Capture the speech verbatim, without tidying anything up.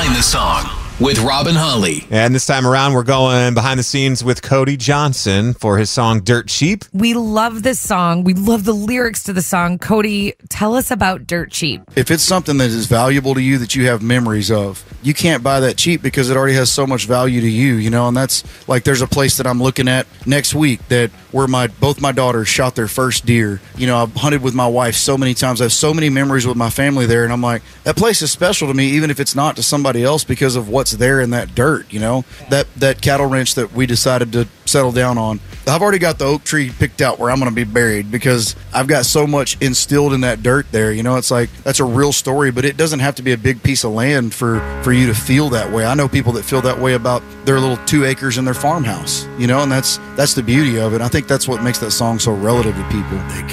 Behind the Song with Robin Holly. And this time around, we're going behind the scenes with Cody Johnson for his song Dirt Cheap. We love this song. We love the lyrics to the song. Cody, tell us about Dirt Cheap. If it's something that is valuable to you that you have memories of, you can't buy that cheap because it already has so much value to you, you know, and that's like there's a place that I'm looking at next week that where my both my daughters shot their first deer. You know, I've hunted with my wife so many times. I have so many memories with my family there, and I'm like, that place is special to me, even if it's not to somebody else, because of what's there in that dirt, you know, that that cattle ranch that we decided to settle down on. I've already got the oak tree picked out where I'm going to be buried because I've got so much instilled in that dirt there. You know, it's like that's a real story, but it doesn't have to be a big piece of land for, for you to feel that way. I know people that feel that way about their little two acres in their farmhouse, you know, and that's that's the beauty of it. I think that's what makes that song so relative to people.